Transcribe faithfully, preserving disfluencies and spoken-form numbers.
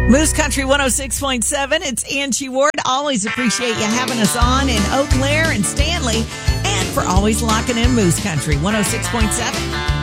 Moose Country one oh six point seven. It's Angie Ward. Always appreciate you having us on in Eau Claire and Stanley, and for always locking in Moose Country one oh six point seven.